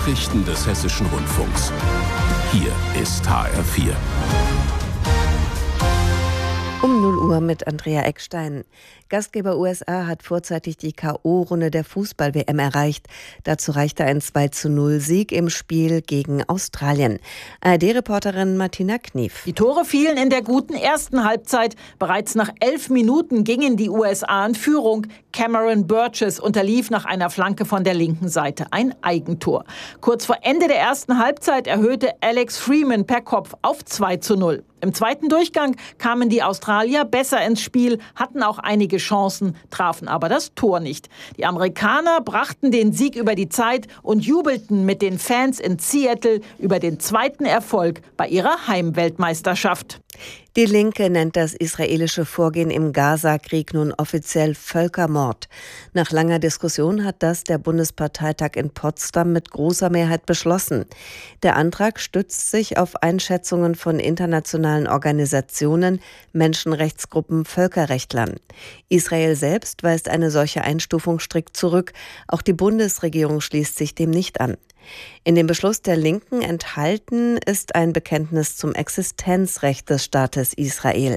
Nachrichten des Hessischen Rundfunks. Hier ist HR4. Um 0 Uhr mit Andrea Eckstein. Gastgeber USA hat vorzeitig die K.O.-Runde der Fußball-WM erreicht. Dazu reichte ein 2:0-Sieg im Spiel gegen Australien. ARD-Reporterin Martina Knief. Die Tore fielen in der guten ersten Halbzeit. Bereits nach 11 Minuten gingen die USA in Führung. Cameron Burgess unterlief nach einer Flanke von der linken Seite ein Eigentor. Kurz vor Ende der ersten Halbzeit erhöhte Alex Freeman per Kopf auf 2:0. Im zweiten Durchgang kamen die Australier besser ins Spiel, hatten auch einige Chancen, trafen aber das Tor nicht. Die Amerikaner brachten den Sieg über die Zeit und jubelten mit den Fans in Seattle über den zweiten Erfolg bei ihrer Heimweltmeisterschaft. Die Linke nennt das israelische Vorgehen im Gaza-Krieg nun offiziell Völkermord. Nach langer Diskussion hat das der Bundesparteitag in Potsdam mit großer Mehrheit beschlossen. Der Antrag stützt sich auf Einschätzungen von internationalen Organisationen, Menschenrechtsgruppen, Völkerrechtlern. Israel selbst weist eine solche Einstufung strikt zurück. Auch die Bundesregierung schließt sich dem nicht an. In dem Beschluss der Linken enthalten ist ein Bekenntnis zum Existenzrecht des Staates Israel.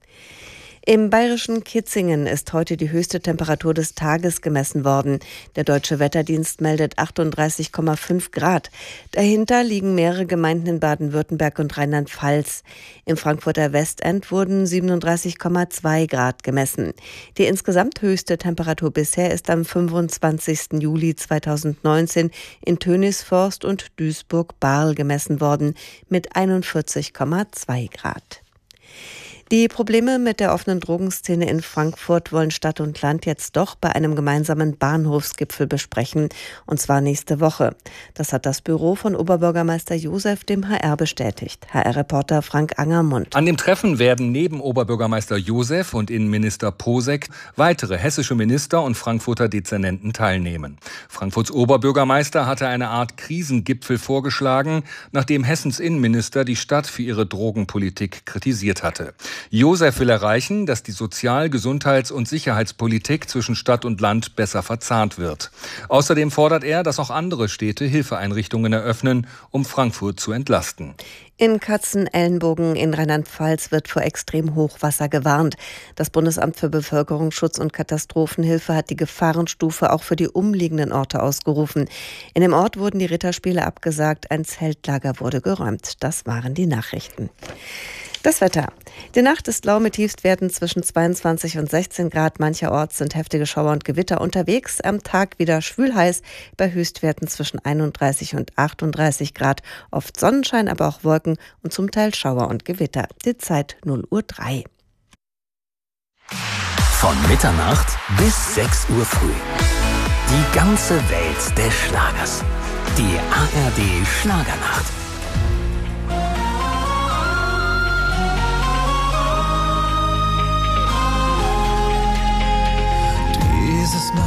Im bayerischen Kitzingen ist heute die höchste Temperatur des Tages gemessen worden. Der Deutsche Wetterdienst meldet 38,5 Grad. Dahinter liegen mehrere Gemeinden in Baden-Württemberg und Rheinland-Pfalz. Im Frankfurter Westend wurden 37,2 Grad gemessen. Die insgesamt höchste Temperatur bisher ist am 25. Juli 2019 in Tönisforst und Duisburg-Barl gemessen worden mit 41,2 Grad. Die Probleme mit der offenen Drogenszene in Frankfurt wollen Stadt und Land jetzt doch bei einem gemeinsamen Bahnhofsgipfel besprechen, und zwar nächste Woche. Das hat das Büro von Oberbürgermeister Joseph dem HR bestätigt. HR-Reporter Frank Angermund. An dem Treffen werden neben Oberbürgermeister Joseph und Innenminister Posek weitere hessische Minister und Frankfurter Dezernenten teilnehmen. Frankfurts Oberbürgermeister hatte eine Art Krisengipfel vorgeschlagen, nachdem Hessens Innenminister die Stadt für ihre Drogenpolitik kritisiert hatte. Joseph will erreichen, dass die Sozial-, Gesundheits- und Sicherheitspolitik zwischen Stadt und Land besser verzahnt wird. Außerdem fordert er, dass auch andere Städte Hilfeeinrichtungen eröffnen, um Frankfurt zu entlasten. In Katzenelnbogen in Rheinland-Pfalz wird vor Extremhochwasser gewarnt. Das Bundesamt für Bevölkerungsschutz und Katastrophenhilfe hat die Gefahrenstufe auch für die umliegenden Orte ausgerufen. In dem Ort wurden die Ritterspiele abgesagt, ein Zeltlager wurde geräumt. Das waren die Nachrichten. Das Wetter. Die Nacht ist lau mit Tiefstwerten zwischen 22 und 16 Grad. Mancherorts sind heftige Schauer und Gewitter unterwegs. Am Tag wieder schwülheiß bei Höchstwerten zwischen 31 und 38 Grad. Oft Sonnenschein, aber auch Wolken und zum Teil Schauer und Gewitter. Die Zeit 0:03 Uhr. Von Mitternacht bis 6 Uhr früh. Die ganze Welt des Schlagers. Die ARD Schlagernacht.